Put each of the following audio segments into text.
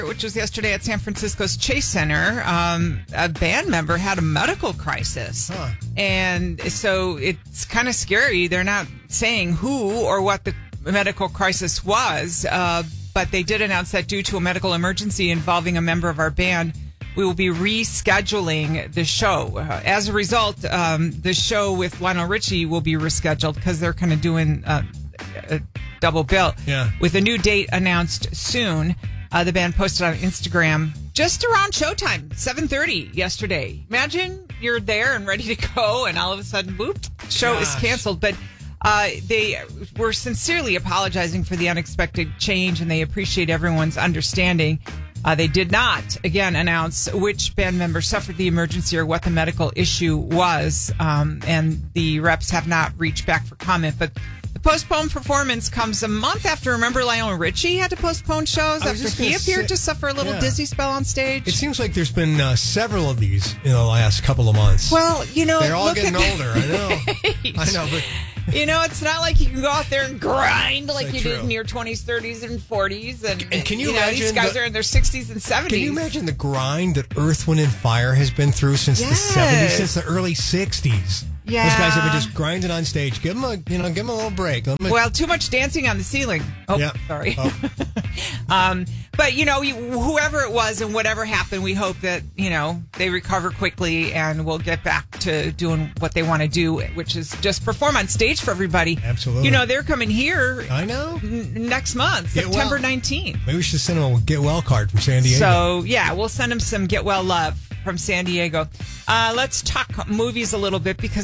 which was yesterday at San Francisco's Chase Center, a band member had a medical crisis. And so it's kind of scary. They're not saying who or what the medical crisis was, but they did announce that due to a medical emergency involving a member of our band, we will be rescheduling the show. As a result, the show with Lionel Richie will be rescheduled because they're kind of doing a double bill. Yeah. With a new date announced soon. The band posted on Instagram just around showtime, 7:30 yesterday. Imagine you're there and ready to go, and all of a sudden, whoop, show is canceled. But they were sincerely apologizing for the unexpected change, and they appreciate everyone's understanding. They did not, again, announce which band member suffered the emergency or what the medical issue was, and the reps have not reached back for comment. But the postponed performance comes a month after, remember, Lionel Richie had to postpone shows after he appeared to suffer a little dizzy spell on stage. It seems like there's been several of these in the last couple of months. Well, they're all getting older. I know, but it's not like you can go out there and grind like you true. did in your 20s, 30s, and 40s. And can you imagine these guys are in their 60s and 70s. Can you imagine the grind that Earth, Wind, and Fire has been through since the 70s, since the early 60s? Yeah. Those guys have been just grinding on stage. Give them a little break. Well, too much dancing on the ceiling. Oh, yeah. Sorry. Oh. But, whoever it was and whatever happened, we hope that, they recover quickly and we'll get back to doing what they want to do, which is just perform on stage for everybody. Absolutely. They're coming here. I know. Next month, September 19th. Maybe we should send them a get well card from San Diego. So, yeah, we'll send them some get well love from San Diego. Let's talk movies a little bit because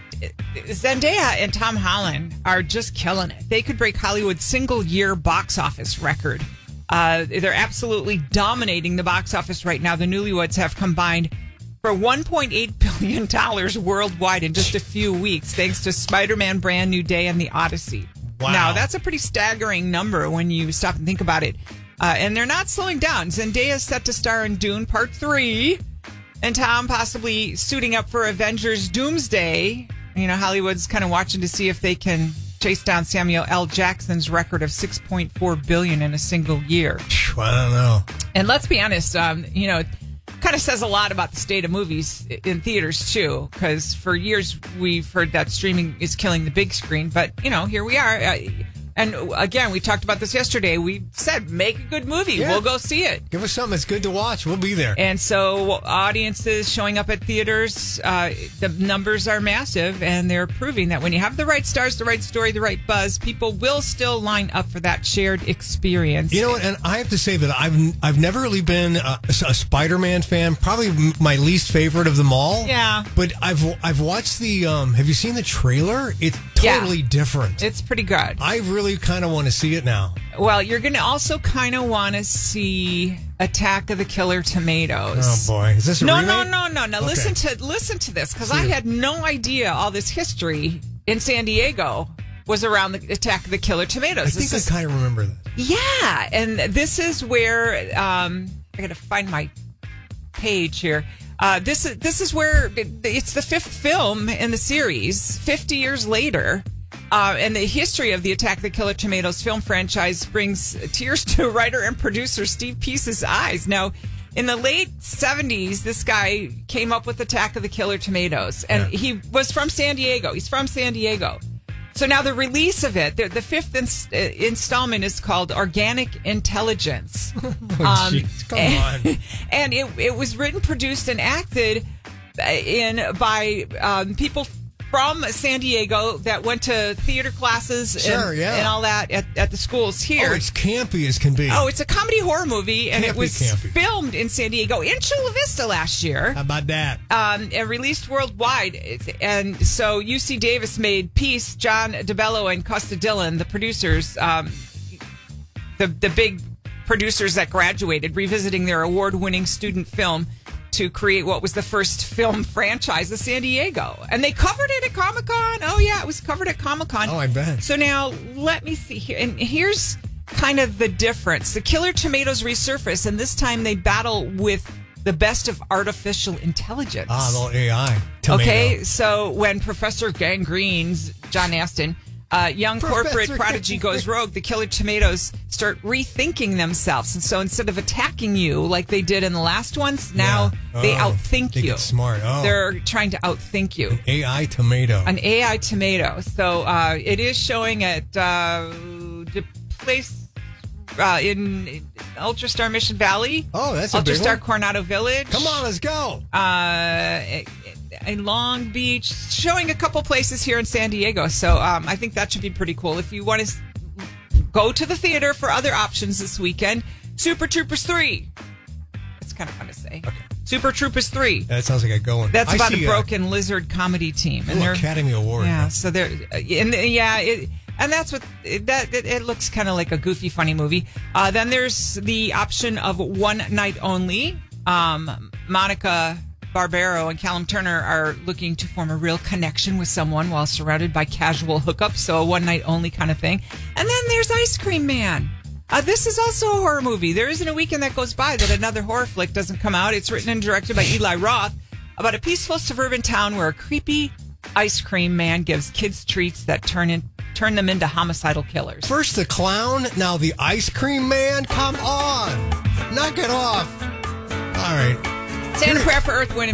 Zendaya and Tom Holland are just killing it. They could break Hollywood's single-year box office record. They're absolutely dominating the box office right now. The Newlyweds have combined for $1.8 billion worldwide in just a few weeks, thanks to Spider-Man Brand New Day and The Odyssey. Wow. Now, that's a pretty staggering number when you stop and think about it. And they're not slowing down. Zendaya is set to star in Dune Part 3, and Tom possibly suiting up for Avengers Doomsday. Hollywood's kind of watching to see if they can chase down Samuel L. Jackson's record of $6.4 billion in a single year. I don't know. And let's be honest, it kind of says a lot about the state of movies in theaters, too, because for years we've heard that streaming is killing the big screen. But, here we are. And again, we talked about this yesterday. We said, make a good movie. Yeah. We'll go see it. Give us something that's good to watch. We'll be there. And so audiences showing up at theaters, the numbers are massive, and they're proving that when you have the right stars, the right story, the right buzz, people will still line up for that shared experience. You know what? And I have to say that I've never really been a Spider-Man fan. Probably my least favorite of them all. Yeah. But I've watched the. Have you seen the trailer? It's totally different. It's pretty good. I really kind of want to see it now. Well, you're going to also kind of want to see Attack of the Killer Tomatoes. Oh boy, is this a remake? No. Okay. Listen to this, because I had no idea all this history in San Diego was around the Attack of the Killer Tomatoes. I kind of remember that. Yeah, and this is where I got to find my page here. This is where it's the fifth film in the series, 50 years later. And the history of the Attack the Killer Tomatoes film franchise brings tears to writer and producer Steve Peace's eyes. Now, in the late 70s, this guy came up with Attack of the Killer Tomatoes, and he was from San Diego. He's from San Diego. So now the release of it, the fifth installment is called Organic Intelligence. Geez, come on. And it was written, produced, and acted by people from San Diego that went to theater classes and all that at the schools here. Oh, it's campy as can be. Oh, it's a comedy horror movie, and it was campy. filmed in San Diego, in Chula Vista last year. How about that? And released worldwide. And so UC Davis made Peace, John DeBello, and Costa Dillon, the producers, the big producers that graduated, revisiting their award-winning student film to create what was the first film franchise of San Diego. And they covered it at Comic-Con. Oh, yeah, it was covered at Comic-Con. Oh, I bet. So now, let me see here. And here's kind of the difference. The Killer Tomatoes resurface, and this time they battle with the best of artificial intelligence. Ah, the little AI tomato. Okay, so when Professor Gangrene's John Aston Young corporate prodigy goes rogue. The killer tomatoes start rethinking themselves. And so instead of attacking you like they did in the last ones, now they outthink you. Get smart. Oh. They're trying to outthink you. An AI tomato. An AI tomato. So it is showing at the place in Ultrastar Mission Valley. Oh, that's a big one. Ultrastar Coronado Village. Come on, let's go. In Long Beach, showing a couple places here in San Diego. So I think that should be pretty cool. If you want to go to the theater for other options this weekend, Super Troopers 3. It's kind of fun to say. Okay. Super Troopers 3. That sounds like a good one. That's about a broken lizard comedy team. And they're Academy Award. Yeah, so they're and that's what it looks kind of like a goofy, funny movie. Then there's the option of One Night Only. Monica Barbaro and Callum Turner are looking to form a real connection with someone while surrounded by casual hookups, so a one night only kind of thing. And then there's Ice Cream Man. This is also a horror movie. There isn't a weekend that goes by that another horror flick doesn't come out. It's written and directed by Eli Roth about a peaceful suburban town where a creepy ice cream man gives kids treats that turn them into homicidal killers. First the clown, now the ice cream man. Come on. Knock it off. All right. Stand in prayer for Earth, Wind,